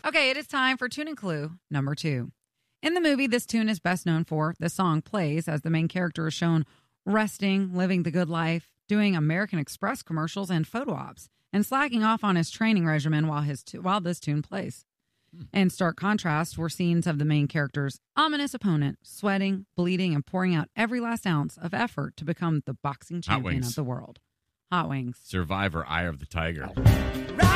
Okay, it is time for Tune and Clue number 2. In the movie, this tune is best known for the song plays as the main character is shown resting, living the good life, doing American Express commercials and photo ops, and slacking off on his training regimen while this tune plays. In stark contrast were scenes of the main character's ominous opponent sweating, bleeding, and pouring out every last ounce of effort to become the boxing champion of the world. Hot Wings. Survivor, Eye of the Tiger.